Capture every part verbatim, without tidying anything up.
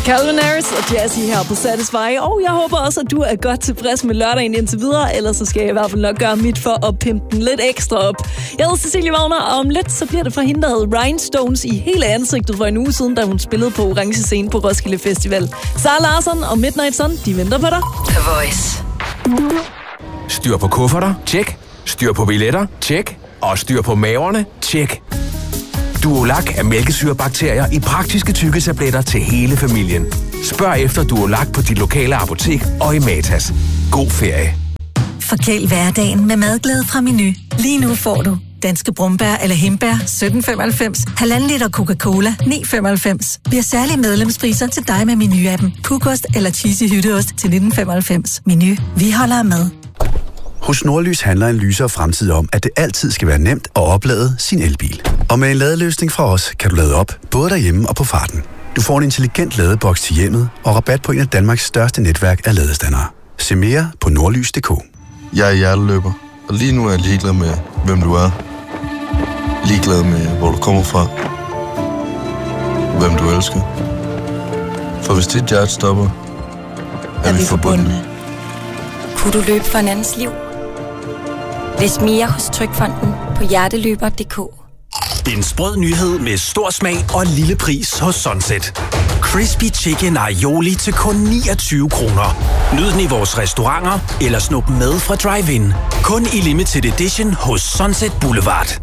Calvin Harris og Jazzy her på Satisfy. Og jeg håber også, at du er godt tilfreds med lørdagen indtil videre. Ellers så skal jeg i hvert fald nok gøre mit for at pimpe den lidt ekstra op. Jeg hedder Cecilie Wagner, og om lidt så bliver det fra hende, der hed Rhinestones i hele ansigtet for en uge siden, da hun spillede på Orange Scene på Roskilde Festival. Sara Larsson og Midnight Sun, de venter på dig. The Voice. Styr på kufferter? Tjek. Styr på billetter? Tjek. Og styr på maverne? Tjek. Duolac er mælkesyrebakterier i praktiske tykketabletter til hele familien. Spørg efter Duolac på dit lokale apotek og i Matas. God ferie. Forkæl hverdagen med madglæde fra Meny. Lige nu får du danske brumbær eller hindbær sytten femoghalvfems, halvanden liter Coca-Cola ni femoghalvfems. Vi har særlige medlemspriser til dig med Meny-appen. Pukost eller cheesy hytteost til nitten femoghalvfems. Meny. Vi holder af mad. Hos Nordlys handler en lysere fremtid om, at det altid skal være nemt at oplade sin elbil. Og med en ladeløsning fra os, kan du lade op, både derhjemme og på farten. Du får en intelligent ladeboks til hjemmet og rabat på en af Danmarks største netværk af ladestandere. Se mere på nordlys punktum d k. Jeg er hjerteløber, og lige nu er jeg ligeglad med, hvem du er. Ligeglad med, hvor du kommer fra. Hvem du elsker. For hvis dit hjerte stopper, er, er vi forbundne. Kunne du løbe for en andens liv? Læs mere hos Trygfonden på hjerteløber punktum d k. En sprød nyhed med stor smag og lille pris hos Sunset. Crispy Chicken Aioli til kun niogtyve kroner. Nyd den i vores restauranter eller snup med fra drive-in. Kun i limited edition hos Sunset Boulevard.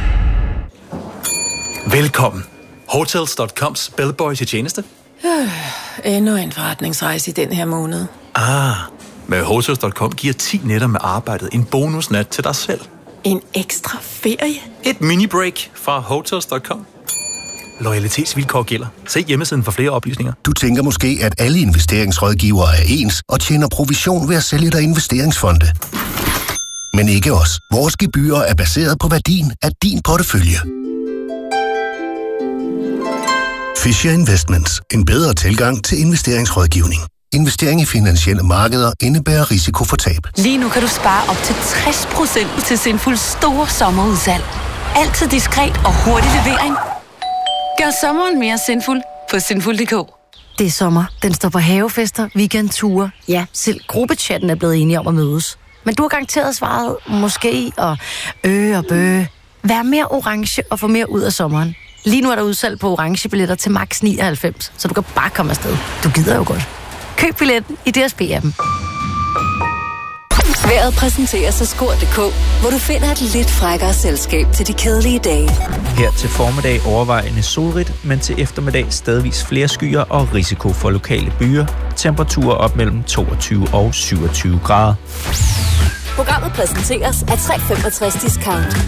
Velkommen. Hotels punktum coms bellboy til tjeneste. Øh, endnu en forretningsrejse i den her måned. Ah, med Hotels punktum com giver ti nætter med arbejdet en bonusnat til dig selv. En ekstra ferie? Et mini-break fra Hotels punktum com. Loyalitetsvilkår gælder. Se hjemmesiden for flere oplysninger. Du tænker måske, at alle investeringsrådgivere er ens og tjener provision ved at sælge dig investeringsfonde. Men ikke os. Vores gebyrer er baseret på værdien af din portefølje. Fisher Investments. En bedre tilgang til investeringsrådgivning. Investering i finansielle markeder indebærer risiko for tab. Lige nu kan du spare op til tres procent til Sinful store sommerudsalg. Altid diskret og hurtig levering. Gør sommeren mere sinful på sinful punktum d k. Det er sommer. Den står på havefester, weekendture. Ja, selv gruppechatten er blevet enige om at mødes. Men du har garanteret svaret måske og øh og bøh. Vær mere orange og få mere ud af sommeren. Lige nu er der udsalg på orange billetter til max nioghalvfems, så du kan bare komme afsted. Du gider jo godt. Køb billetten i D S B-appen. Vejret præsenteres af Skor punktum d k, hvor du finder et lidt frækkere selskab til de kedelige dage. Her til formiddag overvejende solrigt, men til eftermiddag stedvis flere skyer og risiko for lokale byer. Temperaturer op mellem toogtyve og syvogtyve grader. Programmet præsenteres af tre femogtres Discount.